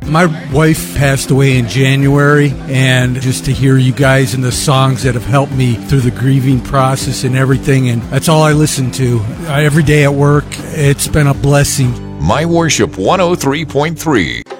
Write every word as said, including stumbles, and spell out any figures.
My wife passed away in January, and just to hear you guys and the songs that have helped me through the grieving process and everything, and that's all I listen to. Every day at work, it's been a blessing. My Worship one oh three point three.